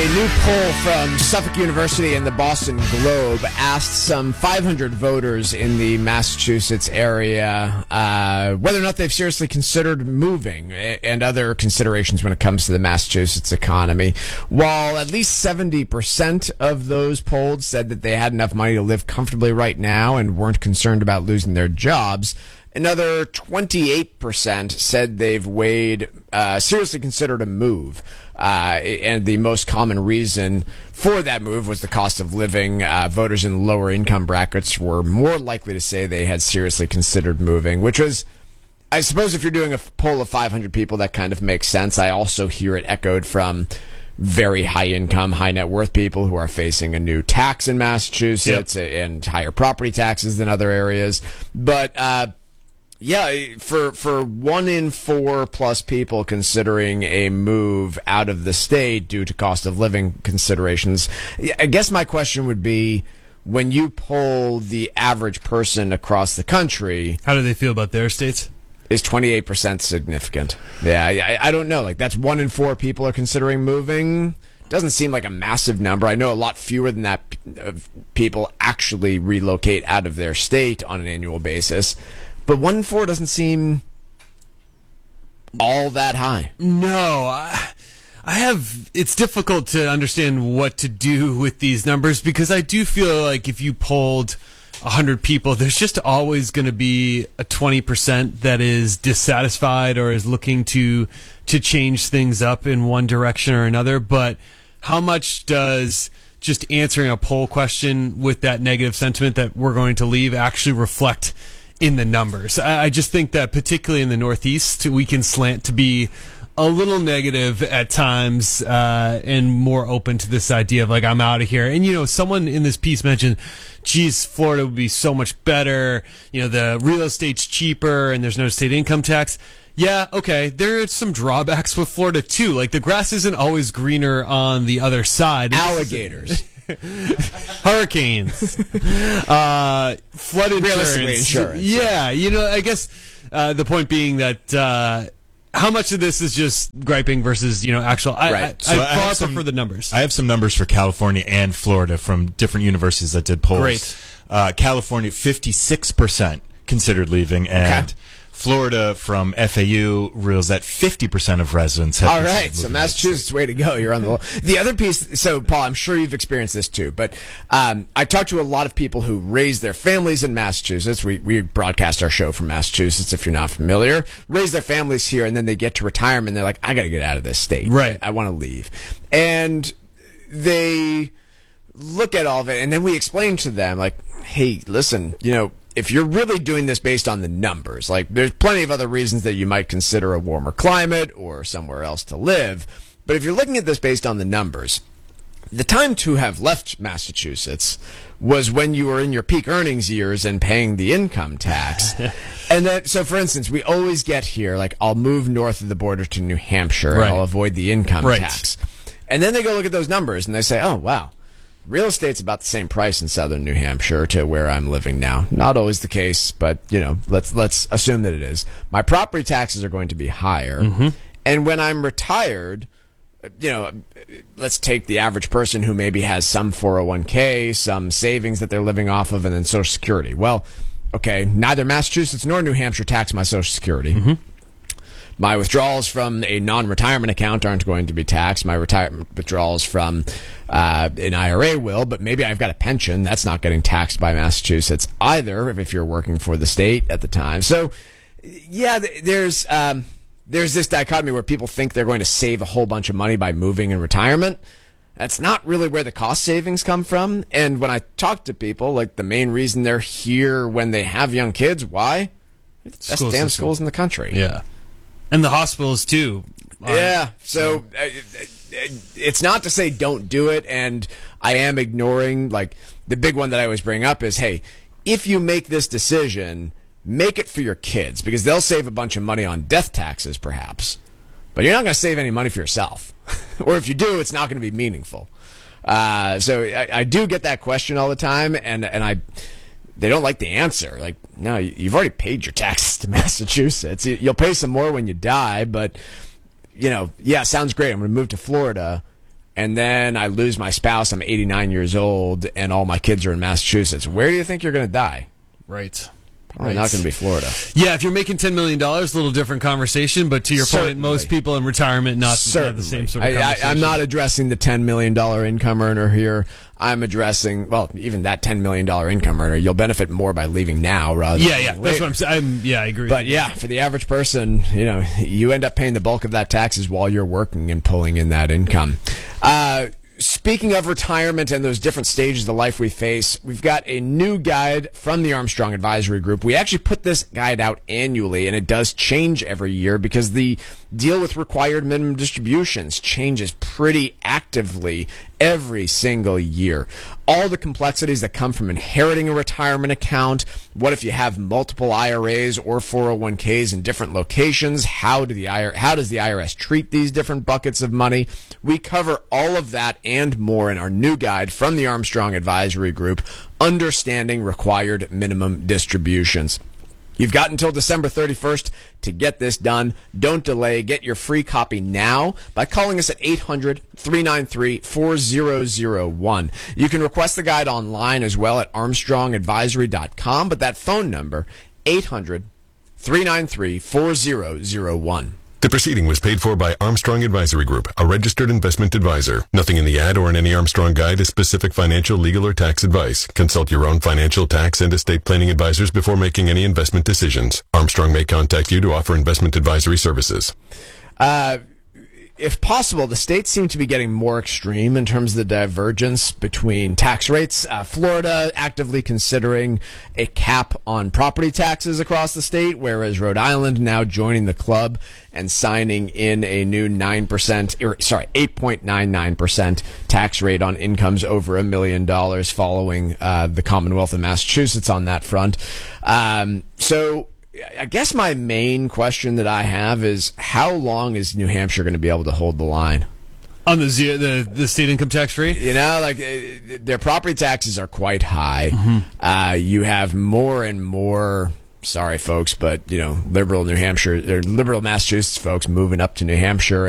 new poll from Suffolk University and the Boston Globe asked some 500 voters in the Massachusetts area whether or not they've seriously considered moving and other considerations when it comes to the Massachusetts economy. While at least 70% of those polled said that they had enough money to live comfortably right now and weren't concerned about losing their jobs, another 28% said they've seriously considered a move. And the most common reason for that move was the cost of living. Voters in lower income brackets were more likely to say they had seriously considered moving, which was, I suppose if you're doing a poll of 500 people, that kind of makes sense. I also hear it echoed from very high income, high net worth people who are facing a new tax in Massachusetts and higher property taxes than other areas. But, yeah, for 1 in 4 plus people considering a move out of the state due to cost of living considerations, I guess my question would be, when you poll the average person across the country, how do they feel about their states? Is 28% significant? Yeah, I don't know. Like, that's 1 in 4 people are considering moving. Doesn't seem like a massive number. I know a lot fewer than that people actually relocate out of their state on an annual basis. But 1 in 4 doesn't seem all that high. No, it's difficult to understand what to do with these numbers, because I do feel like if you polled 100 people, there's just always going to be a 20% that is dissatisfied or is looking to change things up in one direction or another. But how much does just answering a poll question with that negative sentiment that we're going to leave actually reflect in the numbers? I just think that particularly in the Northeast, we can slant to be a little negative at times and more open to this idea of like, I'm out of here. And, you know, someone in this piece mentioned, geez, Florida would be so much better. You know, the real estate's cheaper and there's no state income tax. Yeah, okay, there are some drawbacks with Florida too. Like, the grass isn't always greener on the other side. Alligators. Hurricanes, flood insurance. Yeah, you know, I guess the point being that how much of this is just griping versus, you know, actual. I prefer the numbers. I have some numbers for California and Florida from different universities that did polls. Great. California, 56% considered leaving, and Florida from FAU reveals that 50% of residents have. All right, so Massachusetts, way to go. You're on the other piece. So, Paul, I'm sure you've experienced this too, but I talked to a lot of people who raised their families in Massachusetts. We broadcast our show from Massachusetts, if you're not familiar. Raise their families here, and then they get to retirement, and they're like, I got to get out of this state. Right. I want to leave. And they look at all of it, and then we explain to them, like, hey, listen, you know, if you're really doing this based on the numbers, like, there's plenty of other reasons that you might consider a warmer climate or somewhere else to live. But if you're looking at this based on the numbers, the time to have left Massachusetts was when you were in your peak earnings years and paying the income tax. And then, so for instance, we always get here, like, I'll move north of the border to New Hampshire and I'll avoid the income tax. And then they go look at those numbers and they say, oh, wow. Real estate's about the same price in southern New Hampshire to where I'm living now. Not always the case, but, you know, let's assume that it is. My property taxes are going to be higher. Mm-hmm. And when I'm retired, you know, let's take the average person who maybe has some 401k, some savings that they're living off of, and then Social Security. Well, okay, neither Massachusetts nor New Hampshire tax my Social Security. Mm-hmm. My withdrawals from a non-retirement account aren't going to be taxed. My retirement withdrawals from an IRA will, but maybe I've got a pension. That's not getting taxed by Massachusetts either if you're working for the state at the time. So, yeah, there's this dichotomy where people think they're going to save a whole bunch of money by moving in retirement. That's not really where the cost savings come from. And when I talk to people, like, the main reason they're here when they have young kids, why? It's the best damn schools in the country. Yeah. And the hospitals, too. Yeah. So it's not to say don't do it, and I am ignoring, like, the big one that I always bring up is, hey, if you make this decision, make it for your kids, because they'll save a bunch of money on death taxes, perhaps. But you're not going to save any money for yourself. Or if you do, it's not going to be meaningful. So I do get that question all the time, and they don't like the answer. Like, no, you've already paid your taxes to Massachusetts. You'll pay some more when you die, but, you know, yeah, sounds great. I'm going to move to Florida, and then I lose my spouse, I'm 89 years old, and all my kids are in Massachusetts, where do you think you're going to die? Right. Probably not going to be Florida. Yeah, if you're making $10 million, a little different conversation. But to your point, most people in retirement not have the same sort of conversation. I'm not addressing the $10 million income earner here. I'm addressing, well, even that $10 million income earner. You'll benefit more by leaving now rather than Yeah, that's what I'm saying. I agree. But yeah, for the average person, you end up paying the bulk of that taxes while you're working and pulling in that income. Speaking of retirement and those different stages of life we face, we've got a new guide from the Armstrong Advisory Group. We actually put this guide out annually, and it does change every year because the deal with required minimum distributions changes pretty actively every single year. All the complexities that come from inheriting a retirement account. What if you have multiple IRAs or 401ks in different locations? How does the IRS treat these different buckets of money? We cover all of that and more in our new guide from the Armstrong Advisory Group, Understanding Required Minimum Distributions. You've got until December 31st to get this done. Don't delay. Get your free copy now by calling us at 800-393-4001. You can request the guide online as well at armstrongadvisory.com, but that phone number, 800-393-4001. The proceeding was paid for by Armstrong Advisory Group, a registered investment advisor. Nothing in the ad or in any Armstrong guide is specific financial, legal, or tax advice. Consult your own financial, tax, and estate planning advisors before making any investment decisions. Armstrong may contact you to offer investment advisory services. If possible, the states seem to be getting more extreme in terms of the divergence between tax rates. Florida actively considering a cap on property taxes across the state, whereas Rhode Island now joining the club and signing in a new 8.99% tax rate on incomes over $1 million following the Commonwealth of Massachusetts on that front. So I guess my main question that I have is, how long is New Hampshire going to be able to hold the line? On the state income tax rate? Their property taxes are quite high. Mm-hmm. You have more and more, sorry folks, but liberal Massachusetts folks moving up to New Hampshire